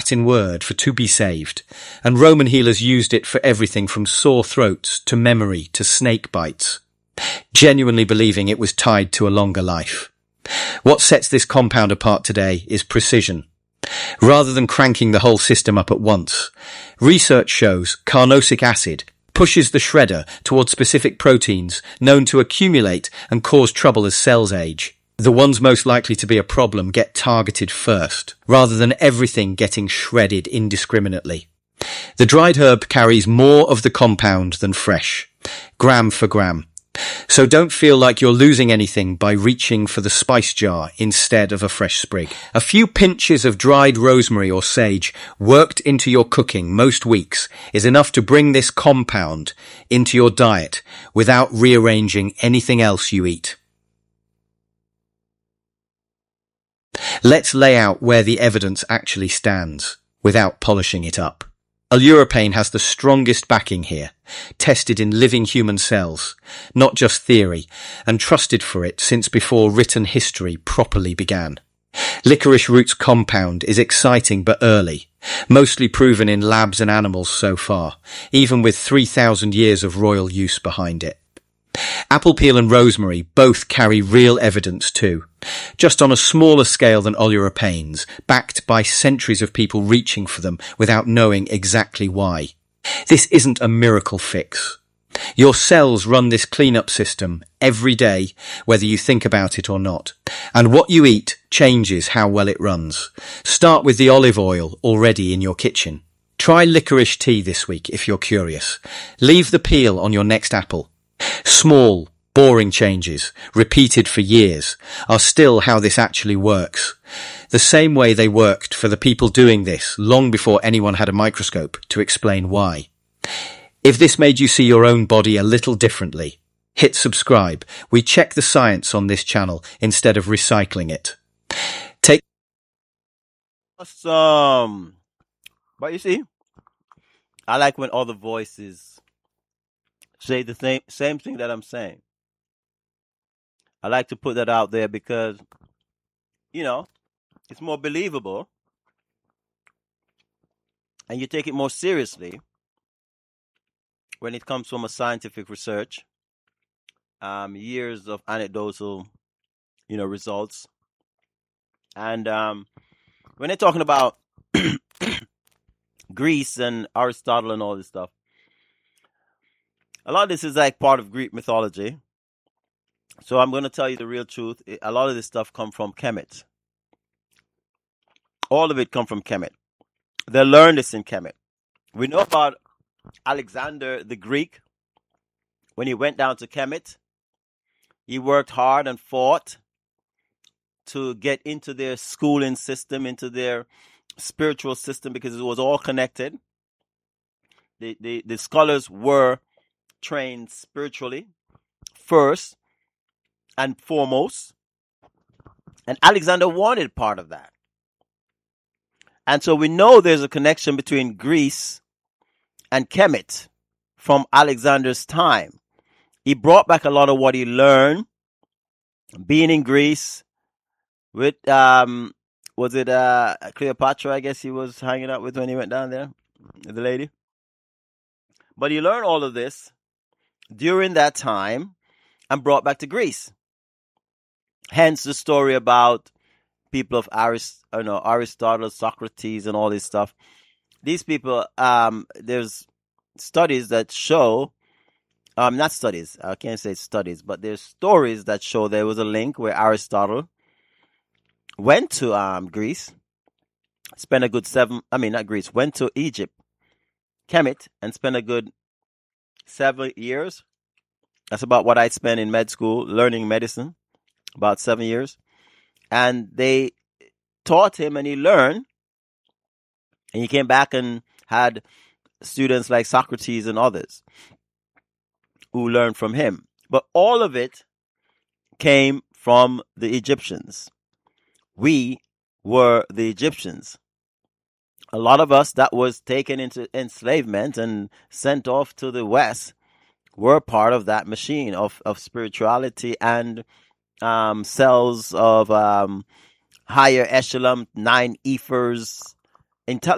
Latin word for to be saved, and Roman healers used it for everything from sore throats to memory to snake bites, genuinely believing it was tied to a longer life. What sets this compound apart today is precision. Rather than cranking the whole system up at once, research shows carnosic acid pushes the shredder towards specific proteins known to accumulate and cause trouble as cells age. The ones most likely to be a problem get targeted first, rather than everything getting shredded indiscriminately. The dried herb carries more of the compound than fresh, gram for gram. So don't feel like you're losing anything by reaching for the spice jar instead of a fresh sprig. A few pinches of dried rosemary or sage worked into your cooking most weeks is enough to bring this compound into your diet without rearranging anything else you eat. Let's lay out where the evidence actually stands without polishing it up. Aleuropane has the strongest backing here, tested in living human cells, not just theory, and trusted for it since before written history properly began. Licorice root's compound is exciting but early, mostly proven in labs and animals so far, even with 3,000 years of royal use behind it. Apple peel and rosemary both carry real evidence too, just on a smaller scale than oleuropanes, backed by centuries of people reaching for them without knowing exactly why. This isn't a miracle fix. Your cells run this cleanup system every day, whether you think about it or not. And what you eat changes how well it runs. Start with the olive oil already in your kitchen. Try licorice tea this week if you're curious. Leave the peel on your next apple. Small, boring changes, repeated for years, are still how this actually works. The same way they worked for the people doing this long before anyone had a microscope to explain why. If this made you see your own body a little differently, hit subscribe. We check the science on this channel instead of recycling it. Awesome. But you see, I like when other voices say the same thing that I'm saying. I like to put that out there because, it's more believable and you take it more seriously when it comes from a scientific research, years of anecdotal, results. And when they're talking about Greece and Aristotle and all this stuff, a lot of this is like part of Greek mythology. So I'm going to tell you the real truth. A lot of this stuff come from Kemet. All of it come from Kemet. They learned this in Kemet. We know about Alexander the Greek. When he went down to Kemet, he worked hard and fought to get into their schooling system, into their spiritual system, because it was all connected. The scholars were trained spiritually first and foremost, and Alexander wanted part of that. And so we know there's a connection between Greece and Kemet from Alexander's time. He brought back a lot of what he learned being in Greece with was it Cleopatra, I guess he was hanging out with when he went down there, the lady. But he learned all of this during that time and brought back to Greece. Hence the story about people of Aristotle, Socrates, and all this stuff. These people, there's studies that show, not studies, I can't say studies, but there's stories that show there was a link where Aristotle went to Greece, spent a good went to Egypt, Kemet, and spent a good 7 years. That's about what I spent in med school learning medicine, about 7 years. And they taught him and he learned. And he came back and had students like Socrates and others who learned from him. But all of it came from the Egyptians. We were the Egyptians. A lot of us that was taken into enslavement and sent off to the West were part of that machine of spirituality and cells of higher echelon, 9 ethers intelligence.